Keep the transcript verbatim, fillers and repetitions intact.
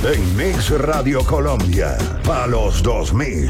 En Mix Radio Colombia, a los dos mil.